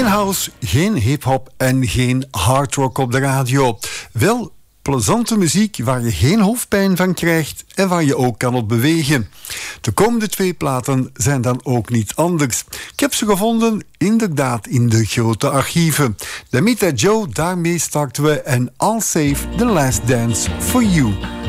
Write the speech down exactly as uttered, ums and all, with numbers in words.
Geen house, geen hip-hop en geen hardrock op de radio. Wel plezante muziek waar je geen hoofdpijn van krijgt en waar je ook kan op bewegen. De komende twee platen zijn dan ook niet anders. Ik heb ze gevonden, inderdaad, in de grote archieven. Damita Joe, daarmee starten we en I'll Save the Last Dance for You.